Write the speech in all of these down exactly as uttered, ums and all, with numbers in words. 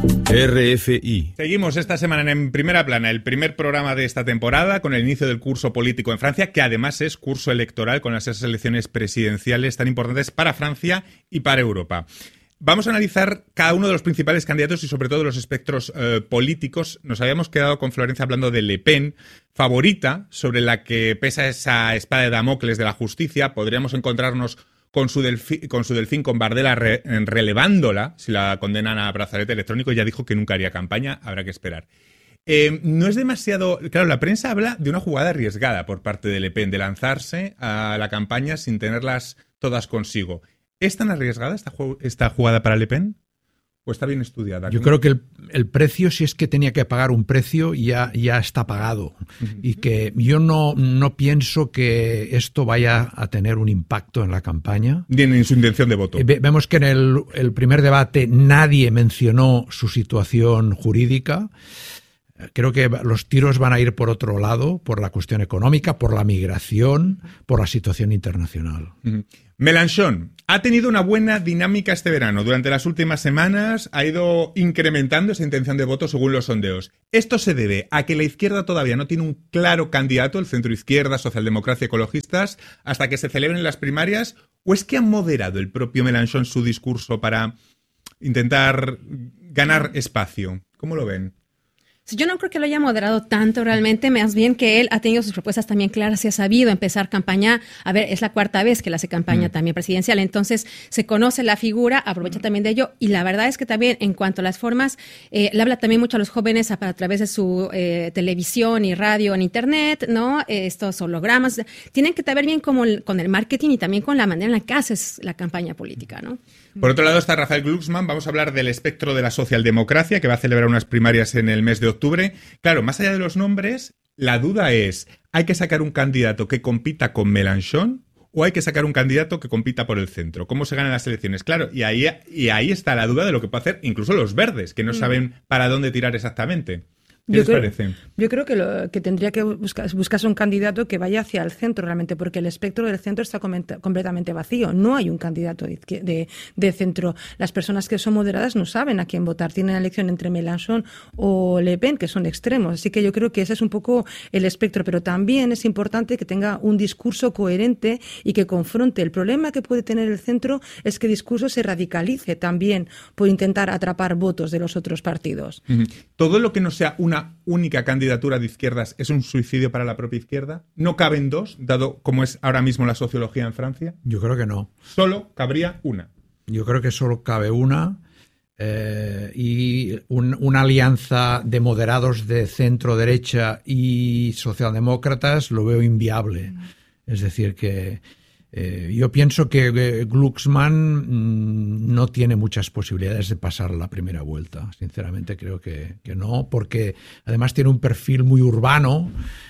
R F I. Seguimos esta semana en Primera Plana, el primer programa de esta temporada, con el inicio del curso político en Francia, que además es curso electoral con las elecciones presidenciales tan importantes para Francia y para Europa. Vamos a analizar cada uno de los principales candidatos y sobre todo los espectros eh, políticos. Nos habíamos quedado con Florencia hablando de Le Pen, favorita, sobre la que pesa esa espada de Damocles de la justicia. Podríamos encontrarnos con su, delfi, con su delfín, con Bardella re, relevándola, si la condenan a brazalete electrónico. Ya dijo que nunca haría campaña, habrá que esperar. Eh, no es demasiado... Claro, la prensa habla de una jugada arriesgada por parte de Le Pen, de lanzarse a la campaña sin tenerlas todas consigo. ¿Es tan arriesgada esta, esta jugada para Le Pen? ¿O está bien estudiada? Yo creo que el, el precio, si es que tenía que pagar un precio, ya, ya está pagado. Uh-huh. Y que yo no, no pienso que esto vaya a tener un impacto en la campaña. Ni en su intención de voto. Eh, vemos que en el, el primer debate nadie mencionó su situación jurídica. Creo que los tiros van a ir por otro lado, por la cuestión económica, por la migración, por la situación internacional. Uh-huh. Mélenchon ha tenido una buena dinámica este verano. Durante las últimas semanas ha ido incrementando esa intención de voto según los sondeos. ¿Esto se debe a que la izquierda todavía no tiene un claro candidato, el centro-izquierda, socialdemocracia, ecologistas, hasta que se celebren las primarias? ¿O es que ha moderado el propio Mélenchon su discurso para intentar ganar espacio? ¿Cómo lo ven? Yo no creo que lo haya moderado tanto realmente, más bien que él ha tenido sus propuestas también claras y ha sabido empezar campaña. A ver, es la cuarta vez que él hace campaña mm. también presidencial, entonces se conoce la figura, aprovecha también de ello, y la verdad es que también en cuanto a las formas, eh, le habla también mucho a los jóvenes a, a través de su eh, televisión y radio en internet, ¿no? Eh, estos hologramas, tienen que saber bien como el, con el marketing y también con la manera en la que haces la campaña política, ¿no? Por otro lado está Rafael Glucksmann. Vamos a hablar del espectro de la socialdemocracia, que va a celebrar unas primarias en el mes de octubre. Claro, más allá de los nombres, la duda es, ¿hay que sacar un candidato que compita con Mélenchon o hay que sacar un candidato que compita por el centro? ¿Cómo se ganan las elecciones? Claro, y ahí, y ahí está la duda de lo que puede hacer incluso los verdes, que no saben para dónde tirar exactamente. ¿Qué yo les creo, parece? Yo creo que, lo, que tendría que buscar, buscarse un candidato que vaya hacia el centro realmente, porque el espectro del centro está comenta, completamente vacío. No hay un candidato de, de, de centro. Las personas que son moderadas no saben a quién votar. Tienen la elección entre Mélenchon o Le Pen, que son extremos. Así que yo creo que ese es un poco el espectro. Pero también es importante que tenga un discurso coherente y que confronte. El problema que puede tener el centro es que el discurso se radicalice también por intentar atrapar votos de los otros partidos. Uh-huh. Todo lo que no sea una una única candidatura de izquierdas es un suicidio para la propia izquierda? ¿No caben dos, dado como es ahora mismo la sociología en Francia? Yo creo que no. Solo cabría una. Yo creo que solo cabe una eh, y un, una alianza de moderados de centro-derecha y socialdemócratas lo veo inviable. Mm. Es decir, que Eh, yo pienso que eh, Glucksmann mmm, no tiene muchas posibilidades de pasar la primera vuelta. Sinceramente creo que, que no, porque además tiene un perfil muy urbano,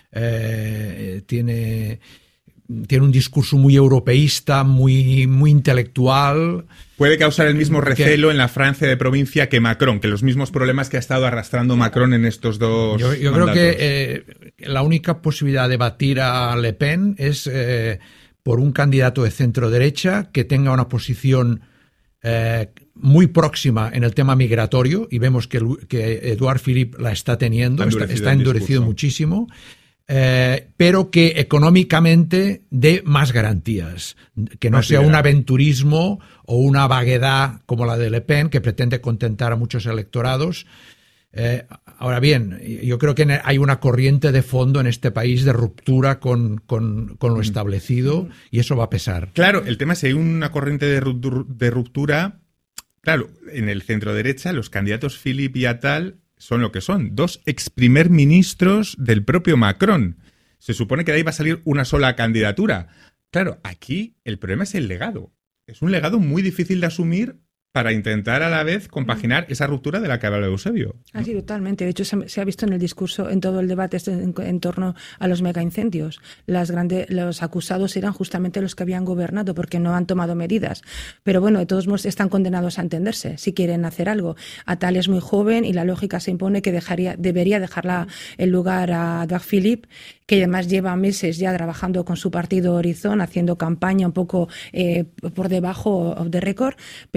eh, tiene, tiene un discurso muy europeísta, muy, muy intelectual. Puede causar el mismo recelo que, en la Francia de provincia que Macron, que los mismos problemas que ha estado arrastrando Macron en estos dos Yo, yo mandatos. creo que eh, la única posibilidad de batir a Le Pen es Eh, por un candidato de centro-derecha que tenga una posición eh, muy próxima en el tema migratorio, y vemos que, que Edouard Philippe la está teniendo, está, está endurecido muchísimo, eh, pero que económicamente dé más garantías, que no sea un aventurismo o una vaguedad como la de Le Pen, que pretende contentar a muchos electorados. Eh, ahora bien, yo creo que hay una corriente de fondo en este país de ruptura con, con, con lo establecido, y eso va a pesar. Claro, el tema es si hay una corriente de ruptura, de ruptura, claro, en el centro derecha los candidatos Philippe y Attal son lo que son, dos ex primer ministros del propio Macron. Se supone que de ahí va a salir una sola candidatura. Claro, aquí el problema es el legado. Es un legado muy difícil de asumir para intentar a la vez compaginar esa ruptura de la que habla Eusebio. Ah, sí, totalmente. De hecho, se, se ha visto en el discurso, en todo el debate este, en, en torno a los megaincendios. Las grandes, los acusados eran justamente los que habían gobernado, porque no han tomado medidas. Pero bueno, de todos modos están condenados a entenderse, si quieren hacer algo. Attal es muy joven y la lógica se impone que dejaría, debería dejarla el lugar a Edouard Philippe, que además lleva meses ya trabajando con su partido Horizon, haciendo campaña un poco eh, por debajo of the record, pero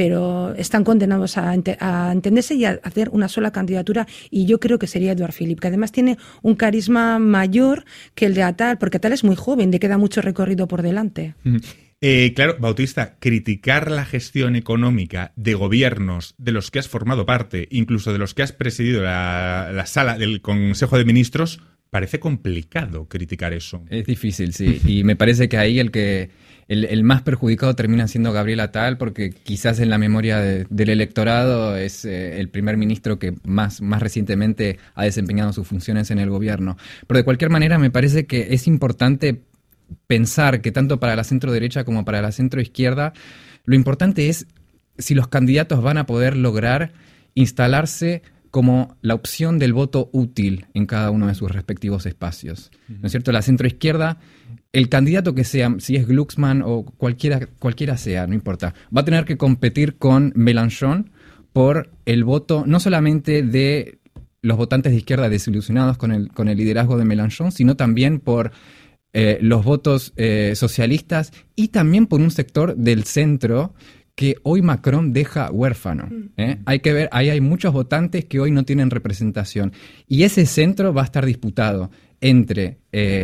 no están condenados a, a entenderse y a hacer una sola candidatura, y yo creo que sería Edouard Philippe, que además tiene un carisma mayor que el de Attal, porque Attal es muy joven, le queda mucho recorrido por delante. Mm. Eh, claro, Bautista, criticar la gestión económica de gobiernos de los que has formado parte, incluso de los que has presidido la, la sala del Consejo de Ministros, parece complicado criticar eso. Es difícil, sí. Y me parece que ahí el que el, el más perjudicado termina siendo Gabriel Attal, porque quizás en la memoria de, del electorado es eh, el primer ministro que más, más recientemente ha desempeñado sus funciones en el gobierno. Pero de cualquier manera me parece que es importante pensar que tanto para la centro derecha como para la centro izquierda, lo importante es si los candidatos van a poder lograr instalarse como la opción del voto útil en cada uno de sus respectivos espacios. ¿No es cierto? La centro izquierda, el candidato que sea, si es Glucksmann o cualquiera, cualquiera sea, no importa, va a tener que competir con Mélenchon por el voto no solamente de los votantes de izquierda desilusionados con el, con el liderazgo de Mélenchon, sino también por Eh, los votos eh, socialistas y también por un sector del centro que hoy Macron deja huérfano. ¿eh? Hay que ver, ahí hay muchos votantes que hoy no tienen representación. Y ese centro va a estar disputado entre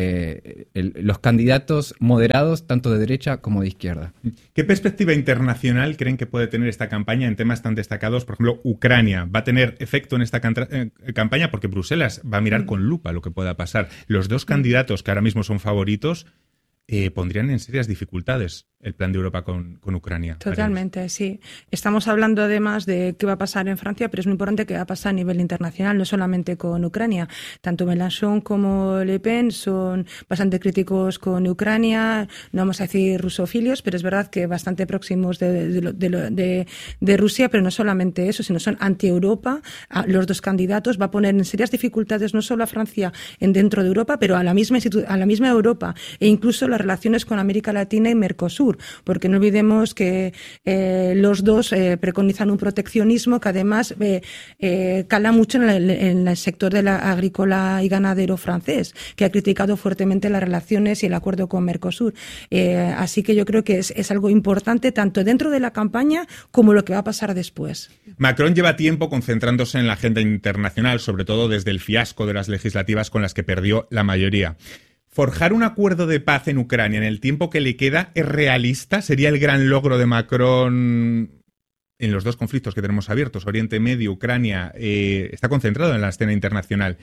eh, el, los candidatos moderados, tanto de derecha como de izquierda. ¿Qué perspectiva internacional creen que puede tener esta campaña en temas tan destacados? Por ejemplo, Ucrania. ¿Va a tener efecto en esta canta- eh, campaña? Porque Bruselas va a mirar con lupa lo que pueda pasar. Los dos candidatos que ahora mismo son favoritos eh, pondrían en serias dificultades el plan de Europa con, con Ucrania. Totalmente, sí. Estamos hablando además de qué va a pasar en Francia, pero es muy importante qué va a pasar a nivel internacional, no solamente con Ucrania. Tanto Mélenchon como Le Pen son bastante críticos con Ucrania, no vamos a decir rusofilios, pero es verdad que bastante próximos de, de, de, de, de Rusia, pero no solamente eso, sino son anti-Europa. Los dos candidatos va a poner en serias dificultades no solo a Francia en dentro de Europa, pero a la misma institu- a la misma Europa, e incluso las relaciones con América Latina y Mercosur, porque no olvidemos que eh, los dos eh, preconizan un proteccionismo que además eh, eh, cala mucho en el, en el sector de la agrícola y ganadero francés, que ha criticado fuertemente las relaciones y el acuerdo con Mercosur. Eh, así que yo creo que es, es algo importante tanto dentro de la campaña como lo que va a pasar después. Macron lleva tiempo concentrándose en la agenda internacional, sobre todo desde el fiasco de las legislativas con las que perdió la mayoría. ¿Forjar un acuerdo de paz en Ucrania en el tiempo que le queda es realista? ¿Sería el gran logro de Macron en los dos conflictos que tenemos abiertos, Oriente Medio, Ucrania? Eh, está concentrado en la escena internacional.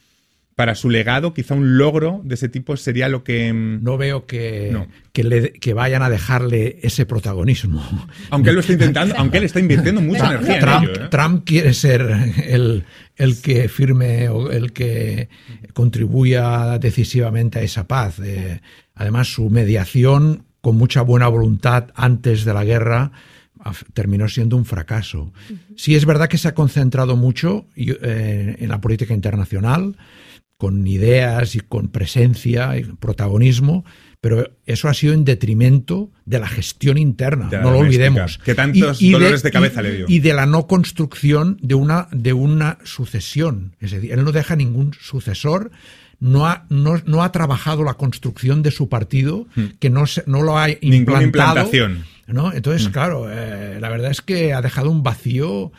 Para su legado, quizá un logro de ese tipo sería lo que... No veo que, no. que, le, que vayan a dejarle ese protagonismo. Aunque él lo está intentando, aunque él está invirtiendo mucha Pero, energía Trump, en ello. ¿eh? Trump quiere ser el, el que firme o el que contribuya decisivamente a esa paz. Eh, además, su mediación, con mucha buena voluntad antes de la guerra, terminó siendo un fracaso. Sí es verdad que se ha concentrado mucho eh, en la política internacional, con ideas y con presencia y protagonismo, pero eso ha sido en detrimento de la gestión interna, de la no lo doméstica, olvidemos. Que tantos y, y dolores de, de cabeza y, le dio. Y de la no construcción de una, de una sucesión. Es decir, él no deja ningún sucesor, no ha, no, no ha trabajado la construcción de su partido, hmm. que no, se, no lo ha implantado. Ninguna implantación. ¿No? Entonces, hmm. claro, eh, la verdad es que ha dejado un vacío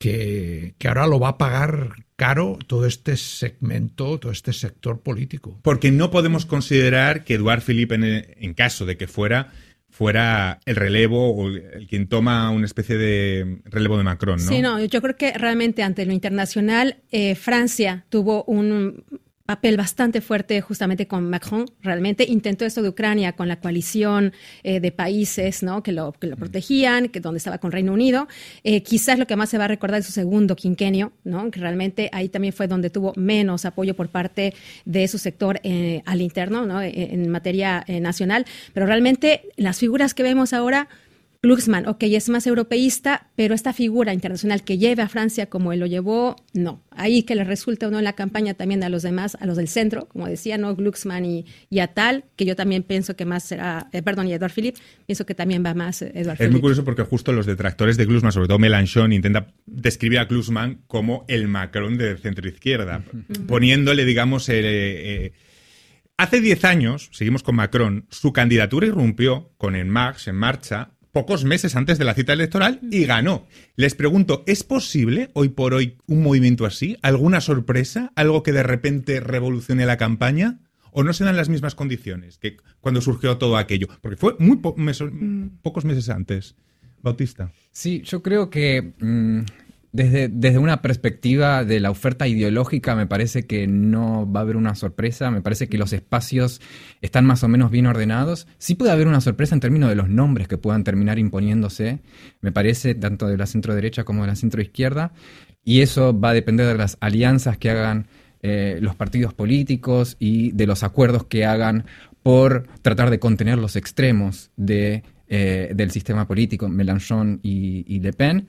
que, que ahora lo va a pagar caro todo este segmento, todo este sector político. Porque no podemos considerar que Edouard Philippe, en, en caso de que fuera, fuera el relevo o el quien toma una especie de relevo de Macron, ¿no? Sí, no, yo creo que realmente ante lo internacional, eh, Francia tuvo un papel bastante fuerte justamente con Macron. Realmente intentó esto de Ucrania con la coalición eh, de países, ¿no? que, lo, que lo protegían, que donde estaba con Reino Unido. Eh, quizás lo que más se va a recordar es su segundo quinquenio, ¿no? que realmente ahí también fue donde tuvo menos apoyo por parte de su sector eh, al interno, ¿no? en, en materia eh, nacional. Pero realmente las figuras que vemos ahora, Glucksmann, ok, es más europeísta, pero esta figura internacional que lleve a Francia como él lo llevó, no. Ahí que le resulte o no en la campaña también a los demás, a los del centro, como decía, ¿no? Glucksmann y, y Attal, que yo también pienso que más será, eh, perdón, y Edouard Philippe, pienso que también va más Edouard Philippe. Es muy curioso porque justo los detractores de Glucksmann, sobre todo Mélenchon, intenta describir a Glucksmann como el Macron de centro-izquierda, uh-huh. poniéndole, digamos, el... Eh, eh, hace diez años, seguimos con Macron, su candidatura irrumpió con En Marche, En Marcha, pocos meses antes de la cita electoral y ganó. Les pregunto, ¿es posible hoy por hoy un movimiento así? ¿Alguna sorpresa? ¿Algo que de repente revolucione la campaña? ¿O no se dan las mismas condiciones que cuando surgió todo aquello? Porque fue muy po- meso- pocos meses antes. Bautista. Sí, yo creo que mmm, desde, desde una perspectiva de la oferta ideológica me parece que no va a haber una sorpresa. Me parece que los espacios están más o menos bien ordenados. Sí puede haber una sorpresa en términos de los nombres que puedan terminar imponiéndose, me parece, tanto de la centro-derecha como de la centro-izquierda. Y eso va a depender de las alianzas que hagan eh, los partidos políticos y de los acuerdos que hagan por tratar de contener los extremos de Eh, del sistema político, Mélenchon y, y Le Pen.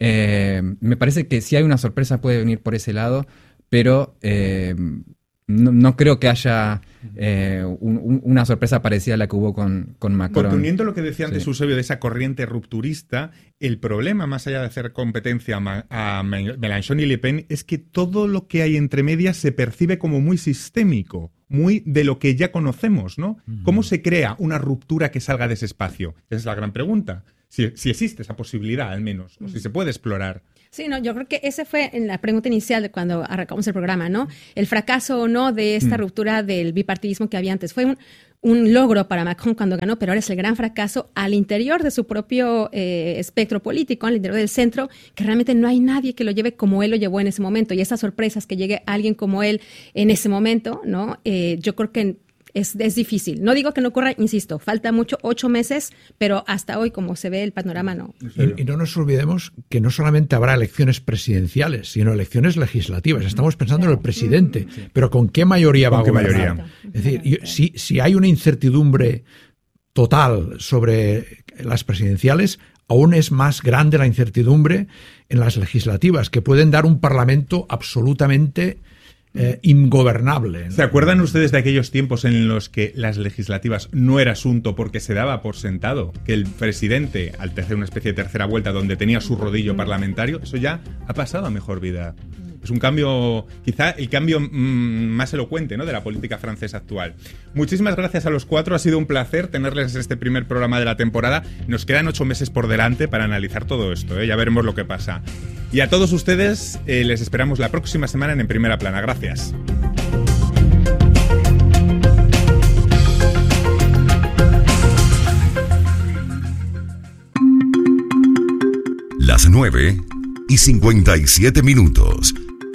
Eh, me parece que si hay una sorpresa puede venir por ese lado, pero eh, no, no creo que haya eh, un, un, una sorpresa parecida a la que hubo con, con Macron. Porque uniendo lo que decía antes Sí. Eusebio de esa corriente rupturista, el problema, más allá de hacer competencia a, Ma- a Mélenchon y Le Pen, es que todo lo que hay entre medias se percibe como muy sistémico, muy de lo que ya conocemos, ¿no? ¿Cómo se crea una ruptura que salga de ese espacio? Esa es la gran pregunta. Si, si existe esa posibilidad, al menos, o si se puede explorar. Sí, no, yo creo que esa fue en la pregunta inicial de cuando arrancamos el programa, ¿no? El fracaso o no de esta mm. ruptura del bipartidismo que había antes. Fue un, un logro para Macron cuando ganó, pero ahora es el gran fracaso al interior de su propio eh, espectro político, al interior del centro, que realmente no hay nadie que lo lleve como él lo llevó en ese momento. Y esas sorpresas que llegue alguien como él en ese momento, ¿no? Eh, yo creo que Es, es difícil. No digo que no ocurra, insisto, falta mucho, ocho meses, pero hasta hoy, como se ve el panorama, no. Y, y no nos olvidemos que no solamente habrá elecciones presidenciales, sino elecciones legislativas. Estamos pensando en el presidente, sí. pero ¿con qué mayoría va a gobernar? Mayoría? Es decir, yo, si, si hay una incertidumbre total sobre las presidenciales, aún es más grande la incertidumbre en las legislativas, que pueden dar un parlamento absolutamente Eh, ingobernable, ¿no? ¿Se acuerdan ustedes de aquellos tiempos en los que las legislativas no era asunto porque se daba por sentado que el presidente, al hacer una especie de tercera vuelta donde tenía su rodillo parlamentario, eso ya ha pasado a mejor vida? Es un cambio, quizá el cambio mmm, más elocuente, ¿no?, de la política francesa actual. Muchísimas gracias a los cuatro, ha sido un placer tenerles este primer programa de la temporada. Nos quedan ocho meses por delante para analizar todo esto, ¿eh? Ya veremos lo que pasa. Y a todos ustedes eh, les esperamos la próxima semana en En Primera Plana. Gracias. Las nueve y cincuenta y siete minutos.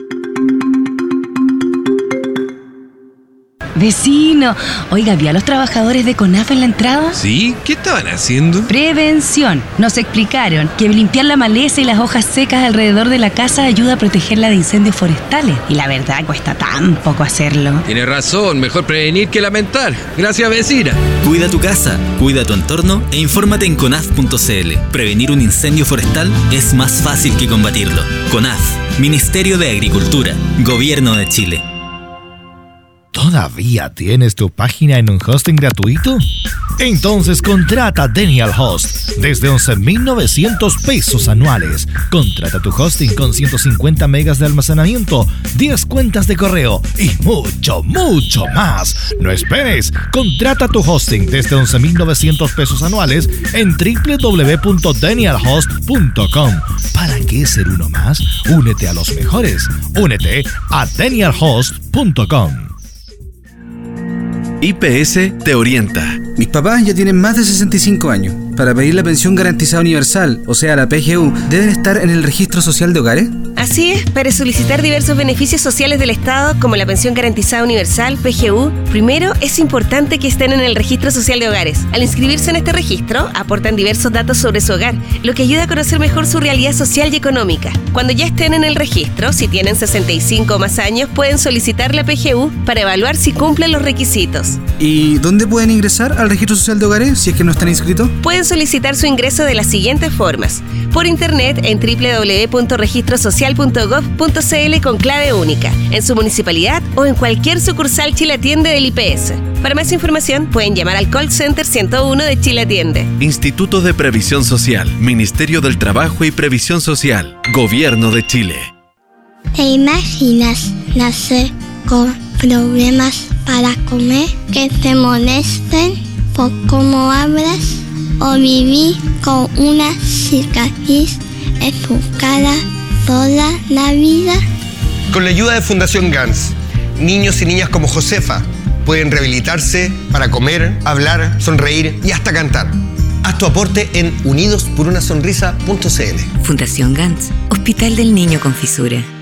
Vecino, oiga, ¿vi a los trabajadores de CONAF en la entrada? Sí, ¿qué estaban haciendo? Prevención. Nos explicaron que limpiar la maleza y las hojas secas alrededor de la casa ayuda a protegerla de incendios forestales. Y la verdad, cuesta tan poco hacerlo. Tiene razón, mejor prevenir que lamentar. Gracias, vecina. Cuida tu casa, cuida tu entorno e infórmate en conaf punto c l. Prevenir un incendio forestal es más fácil que combatirlo. CONAF, Ministerio de Agricultura, Gobierno de Chile. ¿Todavía tienes tu página en un hosting gratuito? Entonces contrata Denial Host desde once mil novecientos pesos anuales. Contrata tu hosting con ciento cincuenta megas de almacenamiento, diez cuentas de correo y mucho, mucho más. No esperes. Contrata tu hosting desde once mil novecientos pesos anuales en doble u doble u doble u punto denial host punto com. ¿Para qué ser uno más? Únete a los mejores. Únete a denial host punto com. I P S te orienta. Mis papás ya tienen más de sesenta y cinco años. Para pedir la pensión garantizada universal, o sea, la P G U, ¿deben estar en el registro social de hogares? Así es, para solicitar diversos beneficios sociales del Estado, como la pensión garantizada universal, P G U, primero es importante que estén en el registro social de hogares. Al inscribirse en este registro, aportan diversos datos sobre su hogar, lo que ayuda a conocer mejor su realidad social y económica. Cuando ya estén en el registro, si tienen sesenta y cinco o más años, pueden solicitar la P G U para evaluar si cumplen los requisitos. ¿Y dónde pueden ingresar al registro social de hogares si es que no están inscritos? Pueden solicitar su ingreso de las siguientes formas: por internet en doble u doble u doble u punto registro social punto gov punto c l con clave única, en su municipalidad o en cualquier sucursal Chile Atiende del I P S. Para más información pueden llamar al call center ciento uno de Chile Atiende. Instituto de Previsión Social, Ministerio del Trabajo y Previsión Social, Gobierno de Chile. ¿Te imaginas nacer con problemas para comer, que te molesten por cómo hablas? o vivir con una cicatriz en su cara toda la vida? Con la ayuda de Fundación Gans, niños y niñas como Josefa pueden rehabilitarse para comer, hablar, sonreír y hasta cantar. Haz tu aporte en unidos por una sonrisa punto c l. Fundación Gans, Hospital del Niño con Fisura.